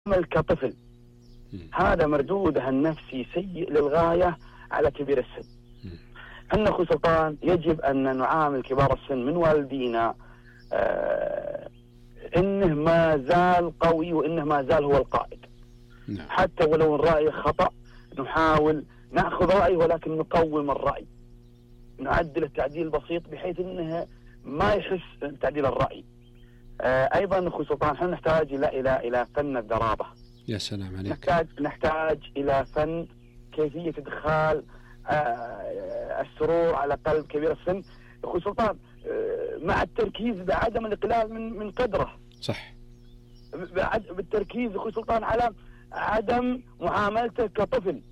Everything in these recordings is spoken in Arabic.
كطفل، هذا مردودها النفسي سيء للغاية على كبير السن. أن أخوي سلطان يجب أن نعامل كبار السن من والدينا إنه ما زال قوي وإنه ما زال هو القائد. حتى ولو الرأي خطأ نحاول نأخذ رأيه، ولكن نقوم الرأي، نعدل التعديل البسيط بحيث إنه ما يحس تعديل الرأي. أيضا أخوي سلطان احنا نحتاج إلى فن الذرابة. يا سلام عليك. نحتاج إلى فن كيفية إدخال السرور على قلب كبير السن أخوي سلطان، مع التركيز بعدم الإقلال من قدره. صح. بالتركيز أخوي سلطان على عدم معاملته كطفل،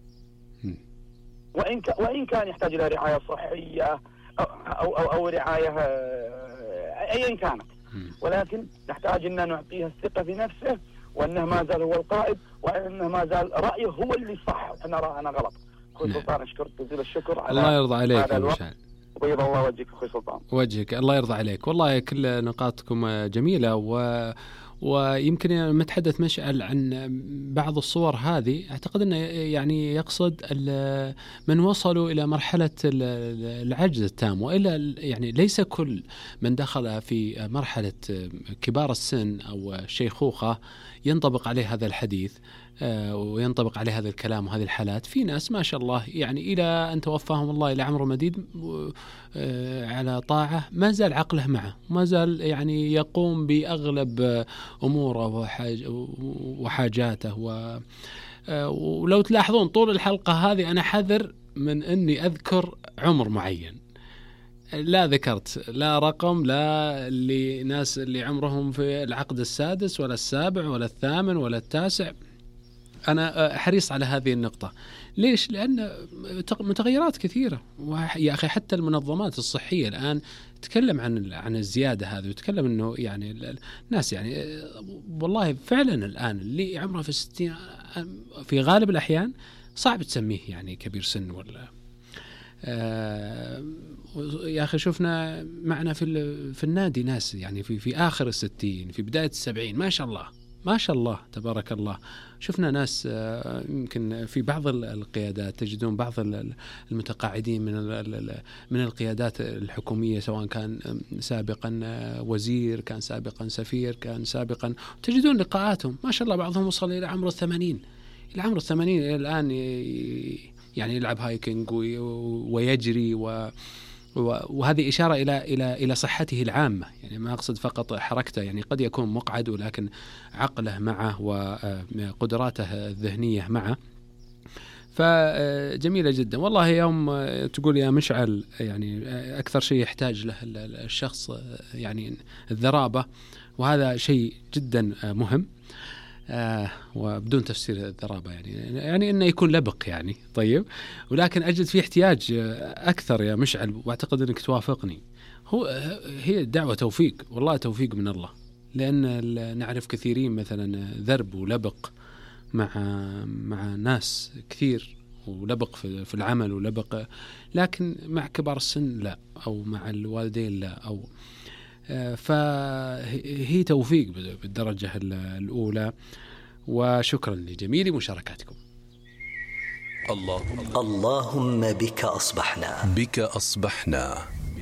وإن كان يحتاج إلى رعاية صحية أو رعاية أيا كانت، ولكن نحتاج أن نعطيه الثقة في نفسه، وأنه ما زال هو القائد، وأنه ما زال رأيه هو اللي صح أنا غلط. أخوي سلطان أشكرك جزيل الشكر على الله يرضى عليك هذا الوقت، وبيض الله وجهك أخوي سلطان. وجهك الله يرضى عليك. والله كل نقاطكم جميلة، ويمكن متحدث مشعل عن بعض الصور هذه، أعتقد أنه يعني يقصد من وصلوا إلى مرحلة العجز التام، وإلا يعني ليس كل من دخل في مرحلة كبار السن أو الشيخوخة ينطبق عليه هذا الحديث وينطبق عليه هذا الكلام وهذه الحالات. في ناس ما شاء الله يعني إلى أن توفاهم الله إلى عمر مديد على طاعة، ما زال عقله معه، ما زال يعني يقوم بأغلب أموره وحاجاته. ولو تلاحظون طول الحلقة هذه أنا حذر من أني أذكر عمر معين، لا ذكرت لا رقم، لا اللي ناس اللي عمرهم في العقد السادس ولا السابع ولا الثامن ولا التاسع. أنا حريص على هذه النقطة. ليش؟ لأن متغيرات كثيرة، يا أخي حتى المنظمات الصحية الآن تتكلم عن الزيادة هذه، وتتكلم أنه يعني الناس يعني والله فعلا الآن اللي عمره في 60 في غالب الأحيان صعب تسميه يعني كبير سن ولا يا أخي شفنا معنا في النادي ناس يعني في آخر 60 في بداية 70 ما شاء الله ما شاء الله تبارك الله. شفنا ناس يمكن في بعض القيادات تجدون بعض المتقاعدين من القيادات الحكومية، سواء كان سابقا وزير، كان سابقا سفير، كان سابقا، تجدون لقاءاتهم ما شاء الله بعضهم وصل إلى عمر 80. العمر 80 الآن يعني يلعب هايكينج ويجري وهذه إشارة إلى صحته العامة، يعني ما أقصد فقط حركته، يعني قد يكون مقعد ولكن عقله معه وقدراته الذهنية معه. فجميلة جدا والله. يوم تقول يا مشعل يعني أكثر شيء يحتاج له الشخص يعني الذرابة، وهذا شيء جدا مهم. وبدون تفسير الذرابة يعني إنه يكون لبق يعني طيب، ولكن أجد فيه احتياج أكثر يا مشعل، وأعتقد أنك توافقني. هي الدعوة توفيق، والله توفيق من الله، لأن نعرف كثيرين مثلا ذرب ولبق مع ناس كثير، ولبق في العمل ولبق، لكن مع كبار السن لا، أو مع الوالدين لا، أو فهي توفيق بالدرجة الأولى. وشكرا لجميل مشاركاتكم. اللهم بك أصبحنا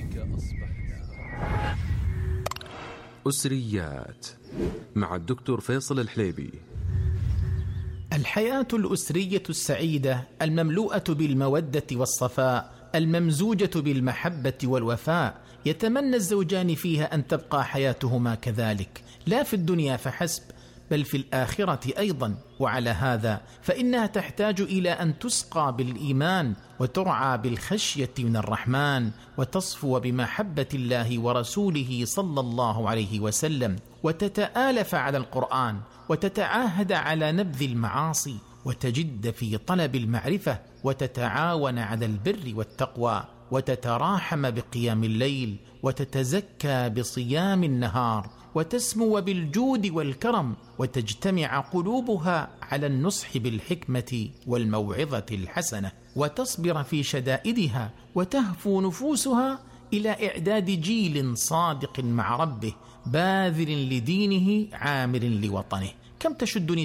أسريات مع الدكتور فيصل الحليبي. الحياة الأسرية السعيدة المملوءة بالمودة والصفاء الممزوجة بالمحبة والوفاء، يتمنى الزوجان فيها أن تبقى حياتهما كذلك، لا في الدنيا فحسب بل في الآخرة أيضا. وعلى هذا فإنها تحتاج إلى أن تسقى بالإيمان وترعى بالخشية من الرحمن، وتصفو بمحبة الله ورسوله صلى الله عليه وسلم، وتتآلف على القرآن، وتتعاهد على نبذ المعاصي، وتجد في طلب المعرفة، وتتعاون على البر والتقوى، وتتراحم بقيام الليل، وتتزكى بصيام النهار، وتسمو بالجود والكرم، وتجتمع قلوبها على النصح بالحكمة والموعظة الحسنة، وتصبر في شدائدها، وتهفو نفوسها إلى إعداد جيل صادق مع ربه باذل لدينه عامل لوطنه. كم تشدني